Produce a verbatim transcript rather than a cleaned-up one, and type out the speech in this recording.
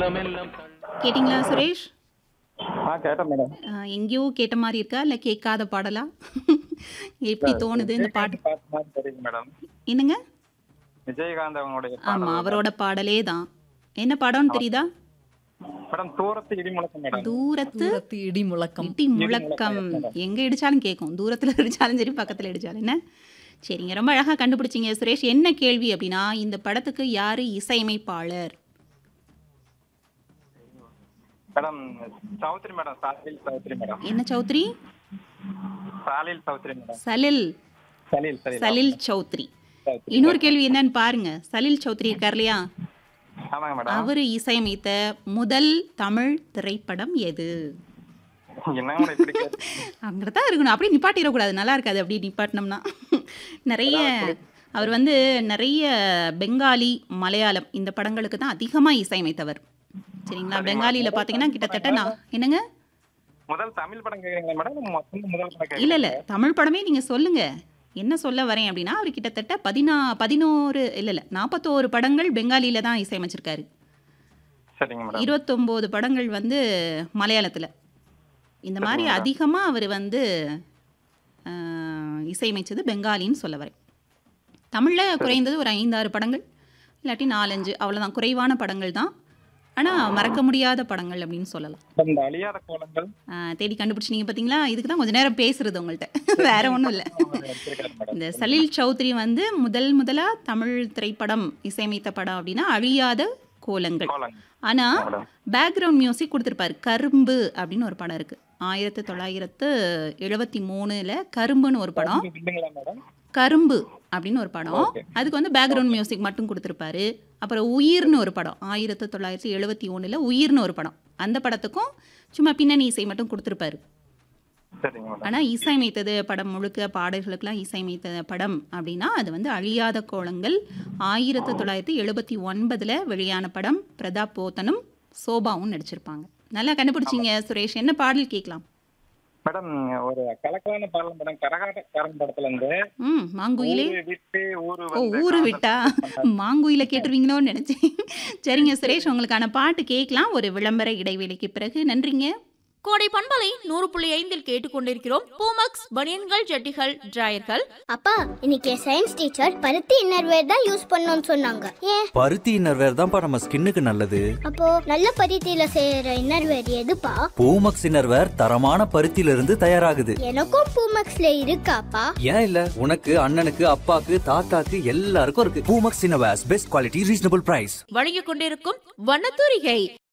உள்ளமெல்லாம் கேட்டிங்களா சுரேஷ்? ஆ கேட்டேன் மேடம். அ, எங்கேயோ கேட்ட மாதிரி இருக்கா இல்ல கேட்காத பாடலா? எப்படி தோணுது இந்த பாட்டு? விஜயகாந்த் பாட்டு மாதிரி தெரியுது மேடம். என்னங்க? விஜயகாந்த் அவங்களுடைய ஆமா, பாடல் அவரோட பாடலே தான். என்ன படம்னு தெரியுதா? மேடம் தூரத்து இடி முழக்கம் மேடம். தூரத்து தூரத்து இடி முழக்கம். இடி முழக்கம். எங்க இடிச்சாலும் கேட்கும், தூரத்துல இடிச்சாலும் சரி பக்கத்துல இடிச்சாலும். என்ன சரிங்க, ரொம்ப அழகா கண்டுபிடிச்சிங்க சுரேஷ். என்ன கேள்வி அப்படின்னா, இந்த படத்துக்கு யாரு இசையமைப்பாளர்? Madam Chowdhury madam, சாலில் Chowdhury madam. என்ன சௌத்ரி? சாலில் சௌத்ரி மேடம். சலில் சலீல் சலீல் சலில் சௌத்ரி. சௌத்ரி. இன்னொரு கேள்வி என்னன்னு பாருங்க. சலில் சௌத்ரி இருக்கார் இல்லையா, ஆமாங்க மேடம். அவரு இசையமைத்த முதல் தமிழ் திரைப்படம் எது? என்னங்க மேடம் இப்படி கேட்டு- அங்கதான் இருக்கணும், அப்படியே நிப்பாட்டிடக்கூடாது, நல்லா இருக்காது அப்படி நிப்பாட்டினோம்னா. நிறைய அவர் வந்து நிறைய பெங்காலி, மலையாளம் இந்த படங்களுக்கு தான் அதிகமாக இசையமைத்தவர். சரிங்களா? பெங்காலியில் பார்த்தீங்கன்னா கிட்டத்தட்ட நான் என்னங்க முதல் தமிழ் படம் கேக்குறீங்களா மேடம்? மொத்தம் முதல் படம் இல்லை கேக்குறீங்களா? இல்லை தமிழ் படமே நீங்கள் சொல்லுங்க. என்ன சொல்ல வரேன் அப்படின்னா, அவர் கிட்டத்தட்ட பதினா பதினோரு இல்லை இல்லை நாற்பத்தோரு படங்கள் பெங்காலியில் தான் இசையமைச்சிருக்காரு. சரிங்க மேடம். இருபத்தொம்போது படங்கள் வந்து மலையாளத்தில். இந்த மாதிரி அதிகமாக அவர் வந்து ஆஹ், இசையமைச்சது பெங்காலின்னு சொல்ல வரேன். தமிழில் குறைந்தது ஒரு ஐந்தாறு படங்கள், இல்லாட்டி நாலஞ்சு, அவ்வளோதான். குறைவான படங்கள் தான், ஆனால் மறக்க முடியாத படங்கள் அப்படின்னு சொல்லலாம். இந்த அழியாத கோலங்கள் ஆஹ், தேடி கண்டுபிடிச்சிங்க பார்த்தீங்களா? இதுக்கு தான் கொஞ்சம் நேரம் பேசுறது உங்கள்கிட்ட, வேற ஒன்றும் இல்லை. அவர் எடுத்திருக்காரு மேடம். இந்த சலீல் சௌத்ரி வந்து முதல் முதலாக தமிழ் திரைப்படம் இசையமைத்த படம் அப்படின்னா அழியாத கோலங்கள். கோலங்கள் ஆனால் மேடம். பேக்ரவுண்ட் மியூசிக் கொடுத்துருப்பாரு. கரும்பு அப்படின்னு ஒரு படம் இருக்குது, ஆயிரத்தி தொள்ளாயிரத்து எழுபத்தி மூணுல கரும்புன்னு ஒரு படம். இல்லைங்களா மேடம்? கரும்பு அப்படின்னு ஒரு படம், Okay. அதுக்கு வந்து பேக்ரவுண்ட் மியூசிக் மட்டும் கொடுத்துருப்பாரு. அப்புறம் உயிர்னு ஒரு படம், ஆயிரத்தி தொள்ளாயிரத்தி எழுபத்தி ஒன்றில் உயிர்னு ஒரு படம். அந்த படத்துக்கும் சும்மா பின்னணி இசை மட்டும் கொடுத்துருப்பாரு. சரிங்க மேடம். ஆனால் இசையமைத்தது படம் முழுக்க, பாடல்களுக்கெல்லாம் இசையமைத்த படம் அப்படின்னா அது வந்து அழியாத கோலங்கள். ஆயிரத்தி தொள்ளாயிரத்தி எழுபத்தி ஒன்பதில் வெளியான படம். பிரதாப் போத்தனும் சோபாவும் நடிச்சிருப்பாங்க. நல்லா கண்டுபிடிச்சிங்க சுரேஷ். என்ன பாடல் கேட்கலாம்? மேடம் ஒரு கலக்கலான பாடல் மேடம். கரகாட்டக்காரன் படத்துல இருந்து ம் மாங்குயிலே. ஊரு விட்டு ஊரு ஓ, வந்து ஊரு விட்டா மாங்குயில கேட்டுருவீங்களோன்னு நினைச்சேன். சரிங்க சுரேஷ், உங்களுக்கான பாட்டு கேட்கலாம் ஒரு விளம்பர இடைவேளைக்கு பிறகு. நன்றிங்க. கோடை பண்பலை நூறு புள்ளி ஐந்தில் கேட்டுக்கொண்டிருக்கிறோம். பூமக்ஸ் பனியன்கள், ஜட்டிகள், டிராயர்கள். அப்பா இன்னைக்கு சயின்ஸ் டீச்சர் பருத்தி இன்னர்வேர் தான் யூஸ் பண்ணணும்னு சொன்னாங்க. ஏன்? பருத்தி இன்னர்வேர் தான்ப்பா நம்ம ஸ்கின்னுக்கு நல்லது. அப்போ நல்ல பருத்தியில செய்யற இன்னர்வேர் எதுப்பா? பூமக்ஸ் இன்னர்வேர் தரமான பருத்தியில இருந்து தயாராகுது. எனக்கும் பூமக்ஸ்ல இருக்காப்பா? ஏன் இல்ல, உனக்கு அண்ணனுக்கு அப்பாக்கு தாத்தாக்கு எல்லாருக்கும் இருக்கு. Poomex innerwears best quality reasonable price. வழங்கிக் கொண்டிருக்கும் வண்ணத்தூரிகை.